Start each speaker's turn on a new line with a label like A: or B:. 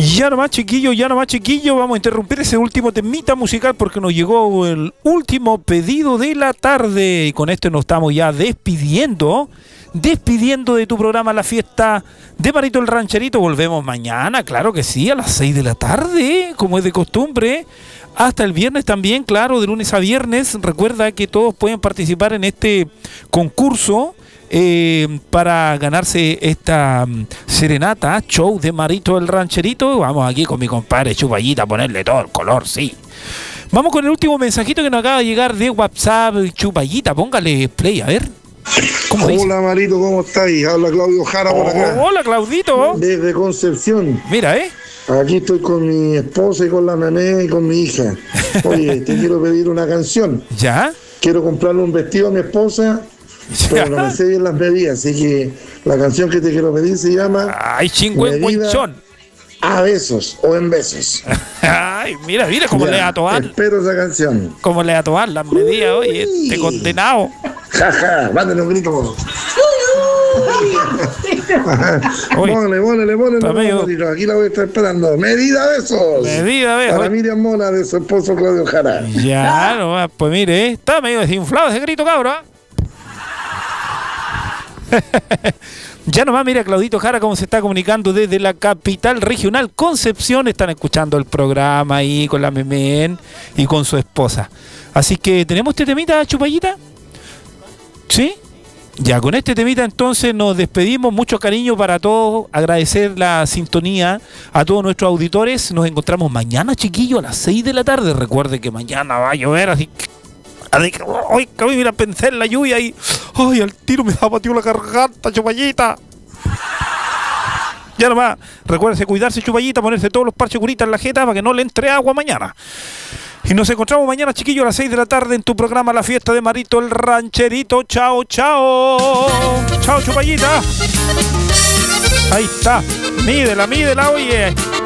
A: Ya nomás, chiquillo, vamos a interrumpir ese último temita musical porque nos llegó el último pedido de la tarde y con esto nos estamos ya despidiendo de tu programa La Fiesta de Marito el Rancherito. Volvemos mañana, claro que sí, a las 6 de la tarde, como es de costumbre, hasta el viernes también, claro, de lunes a viernes. Recuerda que todos pueden participar en este concurso para ganarse esta serenata, show de Marito el Rancherito. Vamos aquí con mi compadre Chupallita a ponerle todo el color, sí. Vamos con el último mensajito que nos acaba de llegar de WhatsApp. Chupallita, póngale play, a ver. ¿Cómo dice?
B: Hola Marito, ¿cómo estáis? Habla Claudio Jara por acá.
A: Hola Claudito.
B: Desde Concepción.
A: Mira,
B: Aquí estoy con mi esposa y con la nené y con mi hija. Oye, te quiero pedir una canción.
A: ¿Ya?
B: Quiero comprarle un vestido a mi esposa, pero no me sé bien las medidas, así que la canción que te quiero pedir se llama
A: Ay, chingüengüenchón.
B: A besos o en besos.
A: Ay, mira cómo le va a tomar.
B: Espero esa canción.
A: Cómo le va a tomar las medidas, oye, este condenado.
B: Jaja, mándale un grito. Póngale, Marito, aquí la voy a estar esperando. Medida besos.
A: Medida besos.
B: Para Miriam Mona de su esposo Claudio Jara.
A: Ya, no, pues mire, está medio desinflado ese grito, cabra. Ya nomás, mira Claudito Jara cómo se está comunicando desde la capital regional Concepción. Están escuchando el programa ahí con la Memen y con su esposa. Así que, ¿tenemos este temita, Chupallita? ¿Sí? Ya, con este temita entonces nos despedimos. Mucho cariño para todos. Agradecer la sintonía a todos nuestros auditores. Nos encontramos mañana, chiquillos, a las 6 de la tarde. Recuerde que mañana va a llover, así que... Ay, cabrón, mira, pensé en la lluvia y... Ay, al tiro me da batido la garganta, Chupallita. Ya nomás, recuérdese cuidarse, Chupallita, ponerse todos los parches curitas en la jeta para que no le entre agua mañana. Y nos encontramos mañana, chiquillos, a las 6 de la tarde en tu programa La Fiesta de Marito el Rancherito. Chao, chao. Chao, Chupallita. Ahí está. Mídela, oye.